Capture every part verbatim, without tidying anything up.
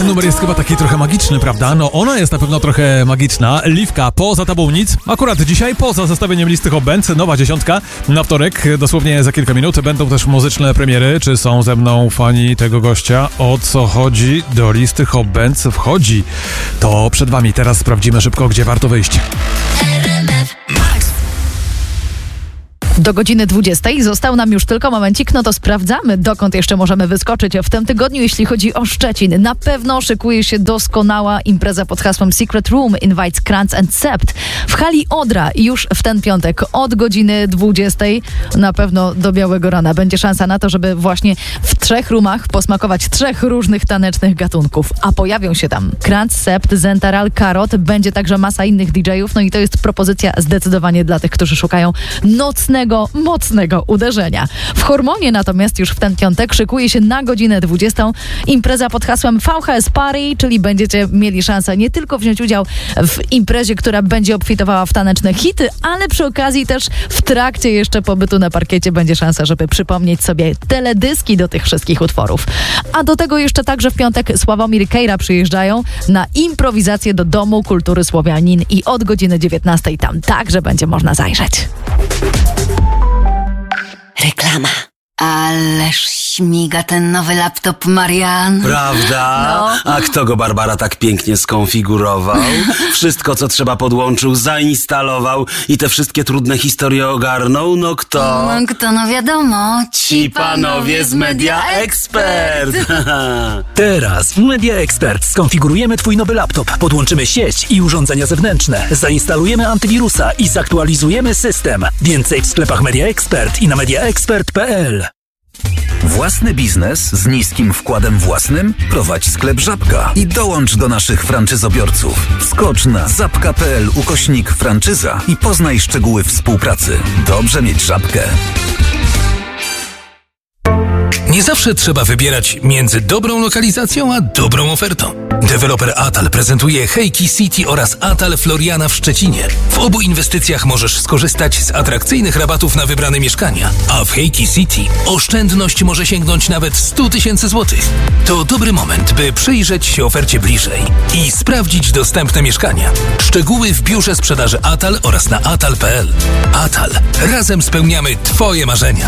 ten numer jest chyba taki trochę magiczny, prawda? No ona jest na pewno trochę magiczna. Liwka, poza tobą nic. Akurat dzisiaj, poza zestawieniem listy Hot Bands, nowa dziesiątka na wtorek, dosłownie za kilka minut. Będą też muzyczne premiery. Czy są ze mną fani tego gościa? O co chodzi? Do listy Hot Bands wchodzi. To przed wami. Teraz sprawdzimy szybko, gdzie warto wyjść. Do godziny dwudziestej został nam już tylko momencik, no to sprawdzamy, dokąd jeszcze możemy wyskoczyć w tym tygodniu, jeśli chodzi o Szczecin. Na pewno szykuje się doskonała impreza pod hasłem Secret Room Invites Kranz and Sept w hali Odra już w ten piątek od godziny dwudziestej. Na pewno do białego rana będzie szansa na to, żeby właśnie w trzech roomach posmakować trzech różnych tanecznych gatunków. A pojawią się tam Kranz, Sept, Zentaral, Karot, będzie także masa innych didżejów, no i to jest propozycja zdecydowanie dla tych, którzy szukają nocnego mocnego uderzenia. W Hormonie natomiast już w ten piątek szykuje się na godzinę dwudziestą impreza pod hasłem V H S Party, czyli będziecie mieli szansę nie tylko wziąć udział w imprezie, która będzie obfitowała w taneczne hity, ale przy okazji też w trakcie jeszcze pobytu na parkiecie będzie szansa, żeby przypomnieć sobie teledyski do tych wszystkich utworów. A do tego jeszcze także w piątek Sławomir i Kejra przyjeżdżają na improwizację do Domu Kultury Słowianin i od godziny dziewiętnastej tam także będzie można zajrzeć. Reklama. Ależ śmiga ten nowy laptop, Marian. Prawda? No. A kto go, Barbara, tak pięknie skonfigurował? Wszystko, co trzeba, podłączył, zainstalował i te wszystkie trudne historie ogarnął? No kto? No kto, no wiadomo. Ci panowie z Media Expert. Teraz w Media Expert skonfigurujemy twój nowy laptop, podłączymy sieć i urządzenia zewnętrzne, zainstalujemy antywirusa i zaktualizujemy system. Więcej w sklepach Media Expert i na mediaexpert kropka p l. Własny biznes z niskim wkładem własnym? Prowadź sklep Żabka i dołącz do naszych franczyzobiorców. Wskocz na zapka kropka p l ukośnik franczyza i poznaj szczegóły współpracy. Dobrze mieć Żabkę. Nie zawsze trzeba wybierać między dobrą lokalizacją a dobrą ofertą. Deweloper Atal prezentuje Hejki City oraz Atal Floriana w Szczecinie. W obu inwestycjach możesz skorzystać z atrakcyjnych rabatów na wybrane mieszkania, a w Hejki City oszczędność może sięgnąć nawet sto tysięcy złotych. To dobry moment, by przyjrzeć się ofercie bliżej i sprawdzić dostępne mieszkania. Szczegóły w biurze sprzedaży Atal oraz na atal kropka p l. Atal. Razem spełniamy Twoje marzenia.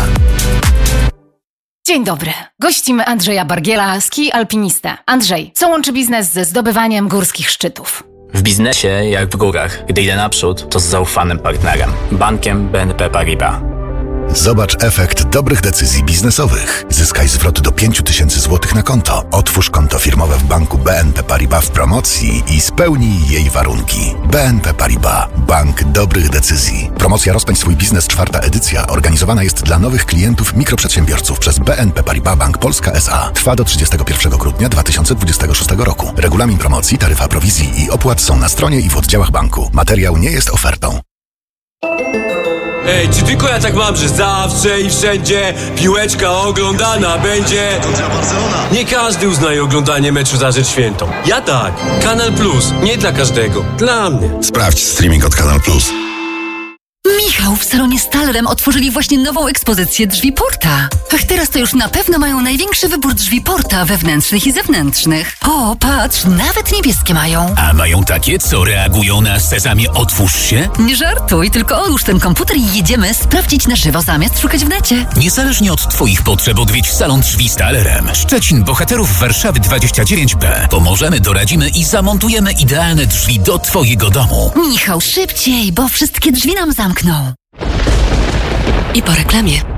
Dzień dobry. Gościmy Andrzeja Bargiela, ski alpinista. Andrzej, co łączy biznes ze zdobywaniem górskich szczytów? W biznesie, jak w górach, gdy idę naprzód, to z zaufanym partnerem. Bankiem B N P Paribas. Zobacz efekt dobrych decyzji biznesowych. Zyskaj zwrot do pięć tysięcy złotych na konto. Otwórz konto firmowe w banku B N P Paribas w promocji i spełnij jej warunki. B N P Paribas. Bank dobrych decyzji. Promocja Rozpędź swój biznes, czwarta edycja, organizowana jest dla nowych klientów mikroprzedsiębiorców przez B N P Paribas Bank Polska S A. Trwa do trzydziestego pierwszego grudnia dwa tysiące dwudziestego szóstego roku. Regulamin promocji, taryfa prowizji i opłat są na stronie i w oddziałach banku. Materiał nie jest ofertą. Ej, czy tylko ja tak mam, że zawsze i wszędzie piłeczka oglądana będzie? Nie każdy uznaje oglądanie meczu za rzecz świętą. Ja tak. Kanal Plus. Nie dla każdego. Dla mnie. Sprawdź streaming od Kanal Plus. Michał, w salonie Stalrem otworzyli właśnie nową ekspozycję drzwi Porta. Ach, teraz to już na pewno mają największy wybór drzwi Porta, wewnętrznych i zewnętrznych. O, patrz, nawet niebieskie mają. A mają takie, co reagują na Sezamie otwórz się? Nie żartuj, tylko odłóż ten komputer i jedziemy sprawdzić na żywo zamiast szukać w necie. Niezależnie od twoich potrzeb odwiedź salon drzwi Stalrem. Szczecin, Bohaterów Warszawy dwadzieścia dziewięć B. Pomożemy, doradzimy i zamontujemy idealne drzwi do twojego domu. Michał, szybciej, bo wszystkie drzwi nam zamkną. I po reklamie.